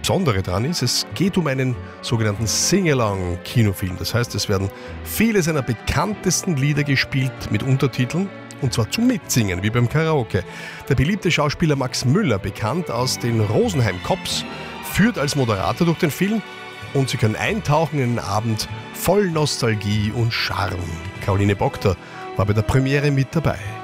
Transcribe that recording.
Besondere daran ist, es geht um einen sogenannten Sing-Along-Kinofilm. Das heißt, es werden viele seiner bekanntesten Lieder gespielt mit Untertiteln. Und zwar zum Mitsingen, wie beim Karaoke. Der beliebte Schauspieler Max Müller, bekannt aus den Rosenheim Cops, führt als Moderator durch den Film und Sie können eintauchen in einen Abend voll Nostalgie und Charme. Caroline Bockter war bei der Premiere mit dabei.